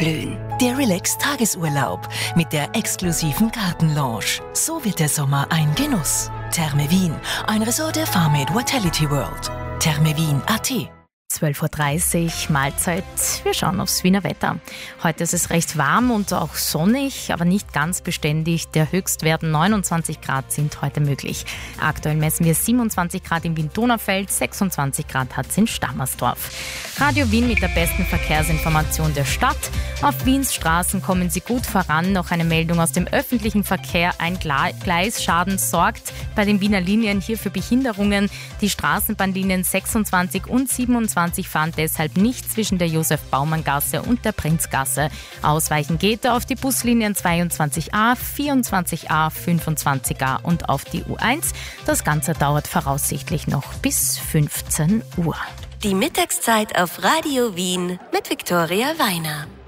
aufblühen. Der Relax-Tagesurlaub mit der exklusiven Gartenlounge. So wird der Sommer ein Genuss. Therme Wien, ein Resort der Farmate Vitality World. thermewien.at 12.30 Uhr, Mahlzeit. Wir schauen aufs Wiener Wetter. Heute ist es recht warm und auch sonnig, aber nicht ganz beständig. Der Höchstwert 29 Grad sind heute möglich. Aktuell messen wir 27 Grad im Wien-Donaufeld, 26 Grad hat es in Stammersdorf. Radio Wien mit der besten Verkehrsinformation der Stadt. Auf Wiens Straßen kommen Sie gut voran. Noch eine Meldung aus dem öffentlichen Verkehr. Ein Gleisschaden sorgt bei den Wiener Linien hier für Behinderungen. Die Straßenbahnlinien 26 und 27 fahren deshalb nicht zwischen der Josef-Baumann-Gasse und der Prinzgasse. Ausweichen geht auf die Buslinien 22a, 24a, 25a und auf die U1. Das Ganze dauert voraussichtlich noch bis 15 Uhr. Die Mittagszeit auf Radio Wien mit Viktoria Weiner.